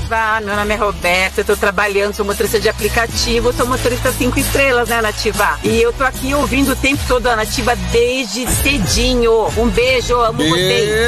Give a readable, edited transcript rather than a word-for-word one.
Nativa, meu nome é Roberta, eu tô trabalhando, sou motorista de aplicativo, sou motorista 5 estrelas, né, Nativa? E eu tô aqui ouvindo o tempo todo a Nativa desde cedinho. Um beijo, amo vocês.